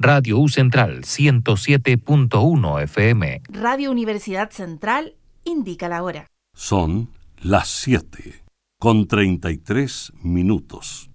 Radio U Central 107.1 FM. Radio Universidad Central indica la hora. Son las 7:33.